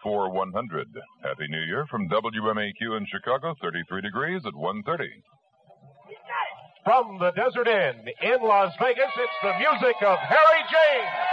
844-100. Happy New Year from WMAQ in Chicago, 33 degrees at 1:30. From the Desert Inn in Las Vegas, it's the music of Harry James.